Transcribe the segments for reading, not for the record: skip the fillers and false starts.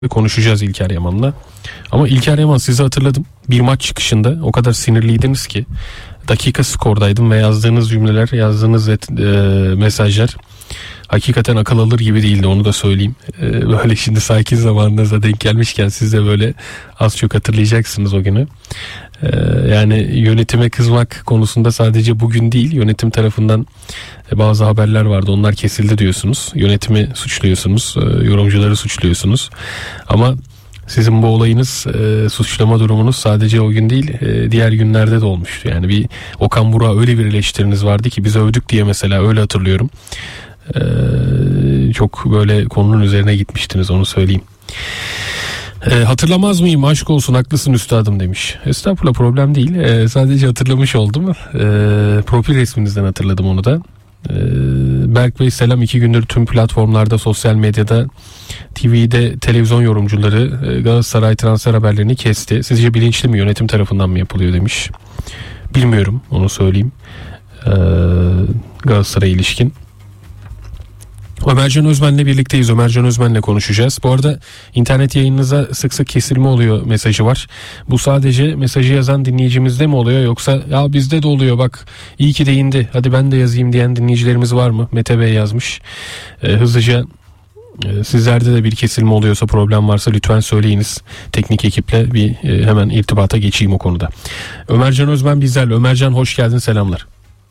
konuşacağız İlker Yaman'la. Ama İlker Yaman, sizi hatırladım. Bir maç çıkışında o kadar sinirliydiniz ki dakika skordaydım ve yazdığınız cümleler, yazdığınız mesajlar hakikaten akıl alır gibi değildi, onu da söyleyeyim. Böyle şimdi sakin zamanınıza denk gelmişken siz de böyle az çok hatırlayacaksınız o günü. Yani yönetime kızmak konusunda sadece bugün değil, yönetim tarafından bazı haberler vardı, onlar kesildi diyorsunuz. Yönetimi suçluyorsunuz, yorumcuları suçluyorsunuz. Ama sizin bu olayınız, suçlama durumunuz sadece o gün değil, diğer günlerde de olmuştu. Yani bir Okan Burak'a öyle bir eleştiriniz vardı ki biz övdük diye, mesela öyle hatırlıyorum. Çok böyle konunun üzerine gitmiştiniz, onu söyleyeyim. Hatırlamaz mıyım, aşk olsun, haklısın üstadım demiş. Estağfurullah, problem değil. Sadece hatırlamış oldum. Profil resminizden hatırladım onu da. Berk Bey selam, 2 gündür tüm platformlarda, sosyal medyada, TV'de televizyon yorumcuları Galatasaray transfer haberlerini kesti. Sizce bilinçli mi, yönetim tarafından mı yapılıyor demiş. Bilmiyorum, onu söyleyeyim. Galatasaray'a ilişkin. Ömercan Özmen'le birlikteyiz. Ömercan Özmen'le konuşacağız. Bu arada internet yayınınıza sık sık kesilme oluyor mesajı var. Bu sadece mesajı yazan dinleyicimizde mi oluyor, yoksa ya bizde de oluyor bak iyi ki de indi hadi ben de yazayım diyen dinleyicilerimiz var mı? Mete Bey yazmış. Hızlıca sizlerde de bir kesilme oluyorsa, problem varsa lütfen söyleyiniz. Teknik ekiple bir hemen irtibata geçeyim o konuda. Ömercan Özmen bizlerle. Ömercan hoş geldin, selamlar.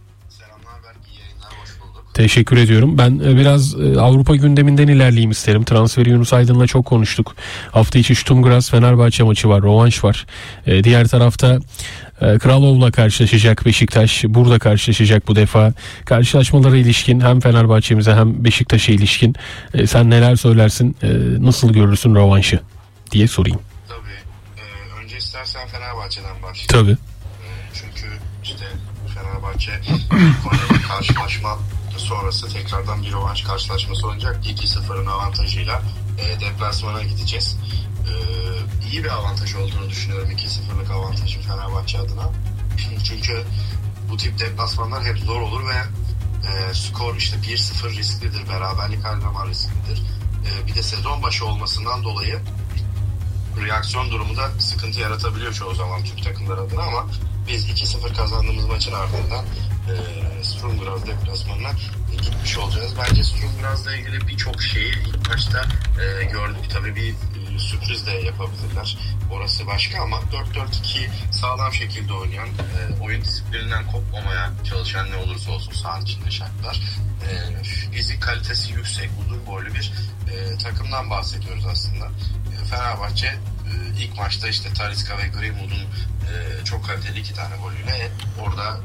Teşekkür ediyorum. Ben biraz Avrupa gündeminden ilerleyeyim isterim. Transferi Yunus Aydın'la çok konuştuk. Hafta içi Sturm Graz Fenerbahçe maçı var. Rövanş var. Diğer tarafta Kralov'la karşılaşacak Beşiktaş. Burada karşılaşacak bu defa. Karşılaşmalara ilişkin hem Fenerbahçe'mize hem Beşiktaş'a ilişkin sen neler söylersin? Nasıl görürsün rövanşı diye sorayım. Tabii. Önce istersen Fenerbahçe'den başlayayım. Tabii. Çünkü işte Fenerbahçe karşılaşma sonrası tekrardan bir rövanş karşılaşması olacak. 2-0'ın avantajıyla deplasmana gideceğiz. İyi bir avantaj olduğunu düşünüyorum, 2-0'lık avantajın Fenerbahçe adına. Çünkü bu tip deplasmanlar hep zor olur ve skor işte 1-0 risklidir, beraberlik her zaman risklidir. Bir de sezon başı olmasından dolayı reaksiyon durumu da sıkıntı yaratabiliyor çoğu zaman Türk takımları adına, ama biz 2-0 kazandığımız maçın ardından Sturm Graz deplasmanına gitmiş olacağız. Bence Sturm Graz'la ilgili birçok şeyi ilk başta gördük. Tabii bir sürpriz de yapabilirler. Orası başka, ama 4-4-2 sağlam şekilde oynayan, oyun disiplininden kopmamaya çalışan, ne olursa olsun sahanın içinde şartlar. Fizik kalitesi yüksek, uzun boylu bir takımdan bahsediyoruz aslında. Fenerbahçe ilk maçta işte Talisca ve Greenwood'un çok kaliteli 2 tane golüyle orada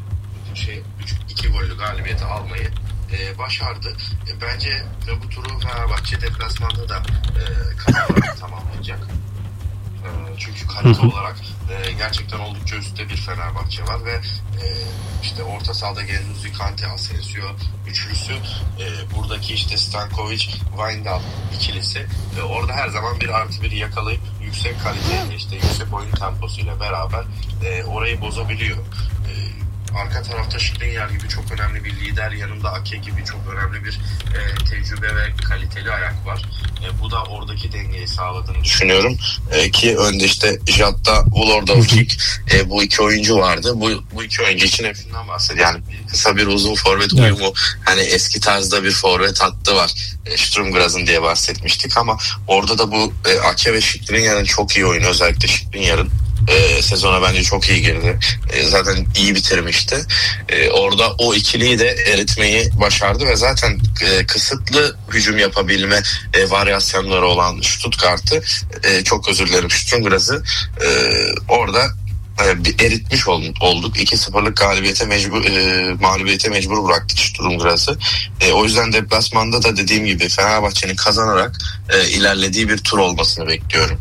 2 gollü galibiyeti almayı başardı. Bence bu turu Fenerbahçe deplasmanda da kazanarak tamamlayacak. Çünkü kalite olarak gerçekten oldukça üstte bir Fenerbahçe var ve işte orta sahada Guendouzi, Kante, Asensio üçlüsü, buradaki işte Stankovic, Wijndal ikilisi orada her zaman bir artı bir yakalayıp yüksek kalite, işte yüksek oyun temposuyla beraber orayı bozabiliyor. Arka tarafta Skriniar gibi çok önemli bir lider, yanında Ake gibi çok önemli bir tecrübe ve kaliteli ayak var. Bu da oradaki dengeyi sağladığını düşünüyorum. Ki önde işte Jatta, Vlordovcik, bu 2 oyuncu vardı. Bu 2 oyuncu için hep şundan bahsediyor. Yani kısa bir uzun forvet uyumu, hani eski tarzda bir forvet hattı var. Sturm Graz'ın diye bahsetmiştik, ama orada da bu Ake ve Skriniar'ın çok iyi oyunu, özellikle Skriniar'ın sezona bence çok iyi girdi. Zaten iyi bitirmişti. Orada o ikiliyi de eritmeyi başardı ve zaten kısıtlı hücum yapabilme varyasyonları olan Stuttgart'ı, çok özür dilerim, Sturm Graz'ı orada eritmiş olduk. 2-0'lık mağlubiyete mecbur bıraktık Sturm Graz'ı. O yüzden deplasmanda da dediğim gibi Fenerbahçe'nin kazanarak ilerlediği bir tur olmasını bekliyorum.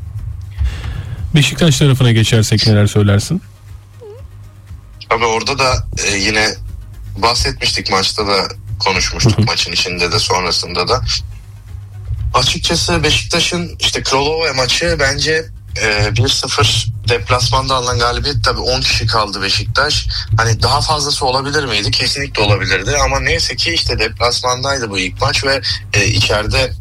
Beşiktaş tarafına geçersek neler söylersin? Tabii orada da yine bahsetmiştik, maçta da konuşmuştuk, maçın içinde de sonrasında da. Açıkçası Beşiktaş'ın işte Kralova maçı bence 1-0 deplasmanda alınan galibiyet, tabii 10 kişi kaldı Beşiktaş. Hani daha fazlası olabilir miydi? Kesinlikle olabilirdi ama neyse ki işte deplasmandaydı bu ilk maç ve içeride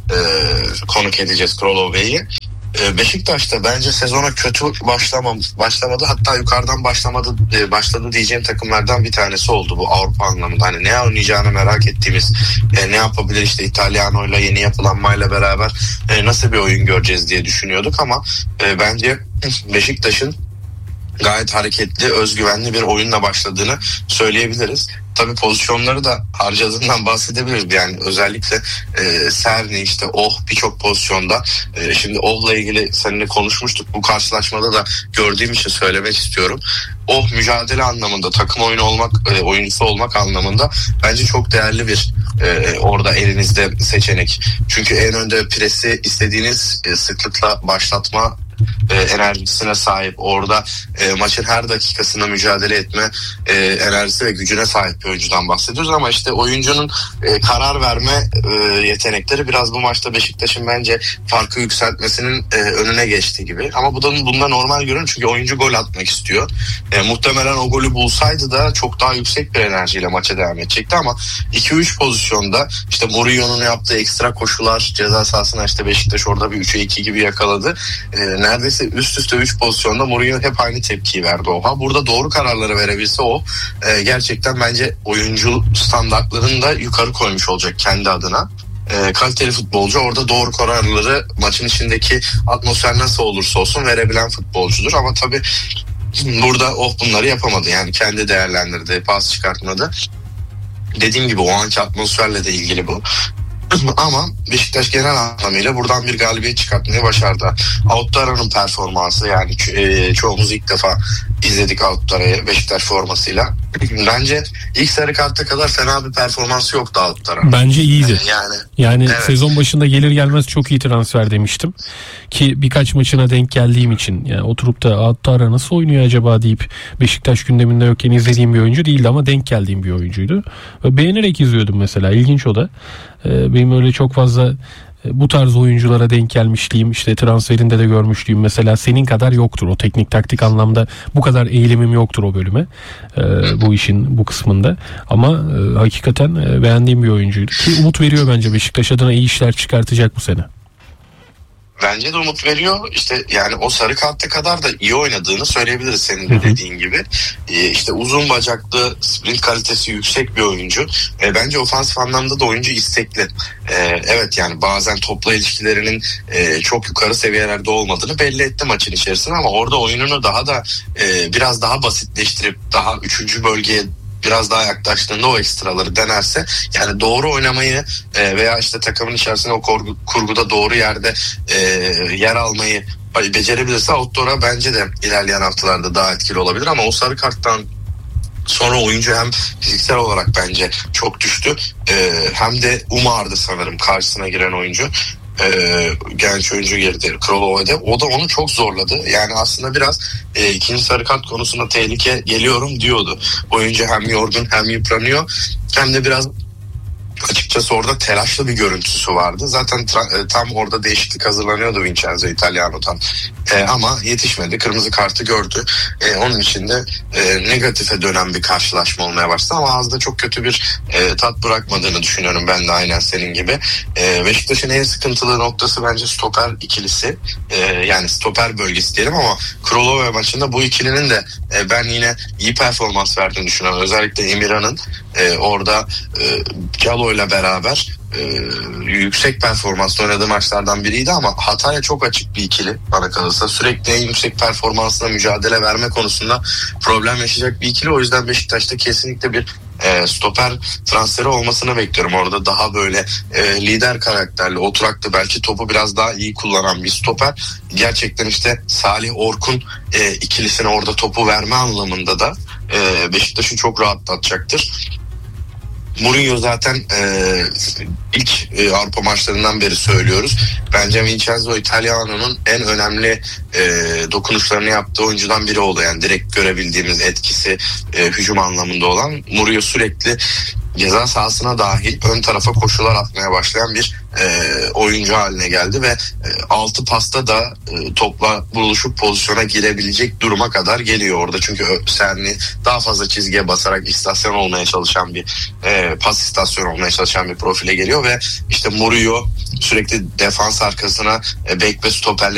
konuk edeceğiz Krolov Bey'i. Beşiktaş'ta bence sezona kötü başlamadı, hatta yukarıdan başladı diyeceğim takımlardan bir tanesi oldu bu Avrupa anlamında. Hani ne oynayacağını merak ettiğimiz, ne yapabilir işte İtalyano'yla yeni yapılanmayla beraber nasıl bir oyun göreceğiz diye düşünüyorduk ama bence Beşiktaş'ın gayet hareketli, özgüvenli bir oyunla başladığını söyleyebiliriz. Tabii pozisyonları da harcadığından bahsedebiliriz. Yani özellikle Serni, işte birçok pozisyonda. Şimdi Oh'la ilgili seninle konuşmuştuk. Bu karşılaşmada da gördüğüm için söylemek istiyorum. Mücadele anlamında, takım oyuncusu olmak anlamında bence çok değerli bir orada elinizde seçenek. Çünkü en önde presi istediğiniz sıklıkla başlatma enerjisine sahip, orada maçın her dakikasında mücadele etme enerjisi ve gücüne sahip bir oyuncudan bahsediyoruz ama işte oyuncunun karar verme yetenekleri biraz bu maçta Beşiktaş'ın bence farkı yükseltmesinin önüne geçti gibi. Ama bunda normal görünüyor çünkü oyuncu gol atmak istiyor. Muhtemelen o golü bulsaydı da çok daha yüksek bir enerjiyle maça devam edecekti ama 2-3 pozisyonda işte Mourinho'nun yaptığı ekstra koşular, ceza sahasına işte Beşiktaş orada bir 3'e 2 gibi yakaladı. Neredeyse üst üste 3 pozisyonda Mourinho hep aynı tepkiyi verdi Oha. Burada doğru kararları verebilse gerçekten bence oyuncu standartlarını da yukarı koymuş olacak kendi adına. Kaliteli futbolcu, orada doğru kararları maçın içindeki atmosfer nasıl olursa olsun verebilen futbolcudur ama tabii burada bunları yapamadı. Yani kendi değerlendirdi, pas çıkartmadı. Dediğim gibi o anki atmosferle de ilgili bu. Ama Beşiktaş genel anlamıyla buradan bir galibiyet çıkartmayı başardı. Auttara'nın performansı, yani çoğumuz ilk defa izledik Auttara'yı Beşiktaş formasıyla. Bence ilk sarı karta kadar fena bir performansı yoktu Auttara. Bence iyiydi. Yani evet. Sezon başında gelir gelmez çok iyi transfer demiştim. Ki birkaç maçına denk geldiğim için yani oturup da Auttara nasıl oynuyor acaba deyip Beşiktaş gündeminde yokken izlediğim bir oyuncu değildi ama denk geldiğim bir oyuncuydu. Ve beğenerek izliyordum mesela. İlginç o da. Benim öyle çok fazla bu tarz oyunculara denk gelmişliğim, işte transferinde de görmüşlüğüm mesela senin kadar yoktur. O teknik taktik anlamda bu kadar eğilimim yoktur o bölüme. Bu işin bu kısmında. Ama hakikaten beğendiğim bir oyuncuydu. Ki umut veriyor bence, Beşiktaş adına iyi işler çıkartacak bu sene. Bence de umut veriyor. İşte yani o sarı kartta kadar da iyi oynadığını söyleyebiliriz senin de dediğin gibi. İşte uzun bacaklı, sprint kalitesi yüksek bir oyuncu. Bence ofansif anlamda da oyuncu istekli. Evet, yani bazen topla ilişkilerinin çok yukarı seviyelerde olmadığını belli etti maçın içerisinde ama orada oyununu daha da biraz daha basitleştirip daha 3. bölgeye biraz daha yaklaştığında o ekstraları denerse, yani doğru oynamayı veya işte takımın içerisinde o kurguda doğru yerde yer almayı becerebilirse Auttara bence de ilerleyen haftalarda daha etkili olabilir ama o sarı karttan sonra oyuncu hem fiziksel olarak bence çok düştü hem de umardı sanırım karşısına giren oyuncu. Genç oyuncu girdi Krolova'da. O da onu çok zorladı. Yani aslında biraz ikinci sarı kart konusunda tehlike geliyorum diyordu. Oyuncu hem yorgun hem yıpranıyor hem de biraz açıkçası orada telaşlı bir görüntüsü vardı. Zaten tam orada değişiklik hazırlanıyordu Vincenzo Italiano'dan. Ama yetişmedi. Kırmızı kartı gördü. Onun için de negatife dönen bir karşılaşma olmaya başladı. Ama ağızda çok kötü bir tat bırakmadığını düşünüyorum ben de aynen senin gibi. Beşiktaş'ın en sıkıntılı noktası bence stoper ikilisi. Yani stoper bölgesi diyelim ama Krolova maçında bu ikilinin de ben yine iyi performans verdiğini düşünüyorum. Özellikle Emirhan'ın orada Calo ile beraber yüksek performansla oynadığı maçlardan biriydi ama hataya çok açık bir ikili bana kalırsa. Sürekli en yüksek performansla mücadele verme konusunda problem yaşayacak bir ikili. O yüzden Beşiktaş'ta kesinlikle bir stoper transferi olmasını bekliyorum. Orada daha böyle lider karakterli, oturaklı, belki topu biraz daha iyi kullanan bir stoper. Gerçekten işte Salih Orkun ikilisine orada topu verme anlamında da Beşiktaş'ı çok rahatlatacaktır. Mourinho zaten ilk Avrupa maçlarından beri söylüyoruz. Bence Vincenzo Italiano'nun en önemli dokunuşlarını yaptığı oyuncudan biri oldu. Yani direkt görebildiğimiz etkisi hücum anlamında olan. Mourinho sürekli ceza sahasına dahil ön tarafa koşular atmaya başlayan bir oyuncu haline geldi ve 6 pasta da topla buluşup pozisyona girebilecek duruma kadar geliyor orada. Çünkü Serni daha fazla çizgiye basarak istasyon olmaya çalışan bir pas istasyonu olmaya çalışan bir profile geliyor ve işte Murillo sürekli defans arkasına bek ve stoperle